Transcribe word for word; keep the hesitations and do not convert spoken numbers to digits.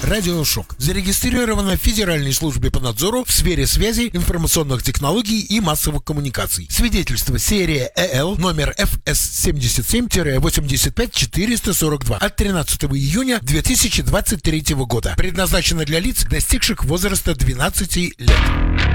«Радиошок». Зарегистрировано в Федеральной службе по надзору в сфере связи, информационных технологий и массовых коммуникаций. Свидетельство серия ЭЛ номер эф эс семьдесят семь восемьдесят пять четыреста сорок два от тринадцатого июня две тысячи двадцать третьего года. Предназначено для лиц, достигших возраста двенадцати лет.